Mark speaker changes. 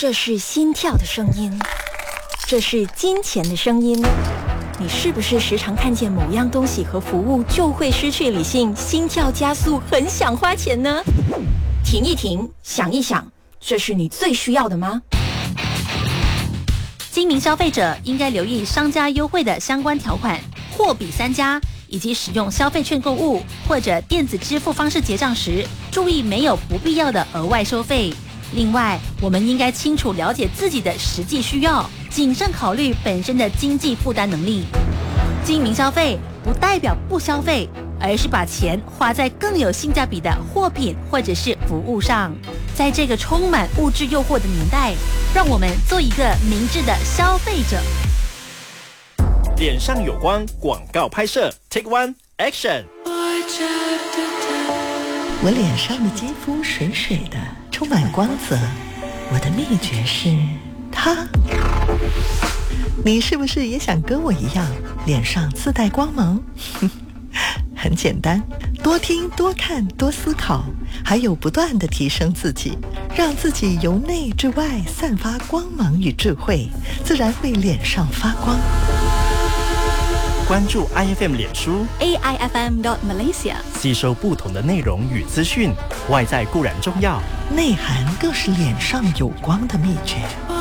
Speaker 1: 这是心跳的声音，这是金钱的声音。你是不是时常看见某样东西和服务就会失去理性，心跳加速，很想花钱呢？停一停，想一想，这是你最需要的吗？
Speaker 2: 精明消费者应该留意商家优惠的相关条款，货比三家，以及使用消费券购物或者电子支付方式结账时，注意没有不必要的额外收费。另外，我们应该清楚了解自己的实际需要，谨慎考虑本身的经济负担能力。精明消费不代表不消费，而是把钱花在更有性价比的货品或者是服务上。在这个充满物质诱惑的年代，让我们做一个明智的消费者。
Speaker 3: 脸上有光广告拍摄 Take One Action。
Speaker 4: 我脸上的肌肤水水的，充满光泽，我的秘诀是它。你是不是也想跟我一样脸上自带光芒？很简单，多听多看多思考，还有不断地提升自己，让自己由内至外散发光芒与智慧，自然会脸上发光。
Speaker 3: 关注 IFM 脸书
Speaker 1: AIFM.Malaysia，
Speaker 3: 吸收不同的内容与资讯，外在固然重要，
Speaker 4: 内涵更是脸上有光的秘诀。